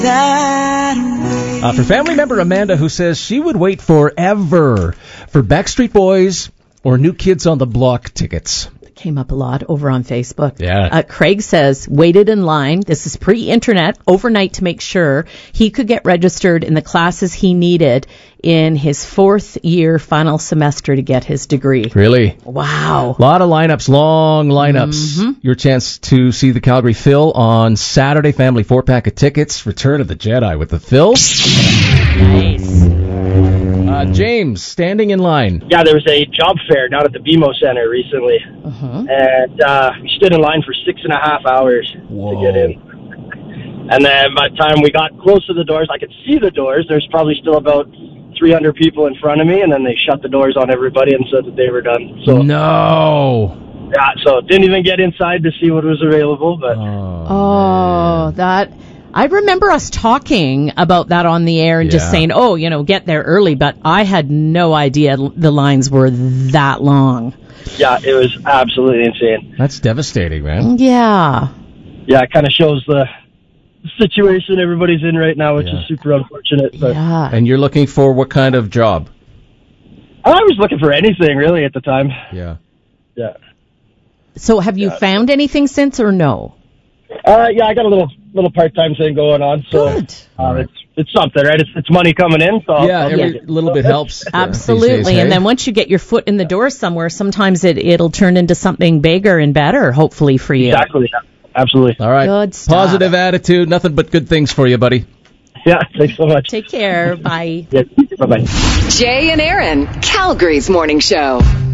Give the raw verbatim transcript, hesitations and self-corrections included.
Uh, for family member Amanda, who says she would wait forever for Backstreet Boys or New Kids on the Block tickets. Came up a lot over on Facebook. Yeah. Uh, Craig says, waited in line, this is pre-internet, overnight to make sure he could get registered in the classes he needed in his fourth year final semester to get his degree. Really? Wow. A lot of lineups, long lineups. Mm-hmm. Your chance to see the Calgary Phil on Saturday. Family four-pack of tickets. Return of the Jedi with the Phil. Nice. Uh, James, standing in line. Yeah, there was a job fair down at the B M O Center recently, Uh-huh. and uh, we stood in line for six and a half hours Whoa. to get in. And then by the time we got close to the doors, I could see the doors. There's probably still about three hundred people in front of me, and then they shut the doors on everybody and said that they were done. So No. yeah, so didn't even get inside to see what was available. But Oh, Oh, that... I remember us talking about that on the air and Yeah. just saying, oh, you know, get there early, but I had no idea the lines were that long. yeah, it was absolutely insane. that's devastating, man. Yeah. Yeah, it kind of shows the situation everybody's in right now, which Yeah. is super unfortunate. But Yeah. And you're looking for what kind of job? I was looking for anything really at the time. Yeah. Yeah. So have you Yeah. found anything since or no? Uh, yeah, I got a little little part time thing going on, so Good. uh, it's it's something, right? It's it's money coming in, so I'll- Yeah, I'll every take it. little bit helps. uh, Absolutely. these days, hey? And then once you get your foot in the door somewhere, sometimes it, it'll turn into something bigger and better, hopefully, for you. Exactly, yeah. Absolutely. All right. Good stuff. Positive attitude, nothing but good things for you, buddy. Yeah, thanks so much. Take care. Bye. Yeah, bye bye. Jay and Aaron, Calgary's morning show.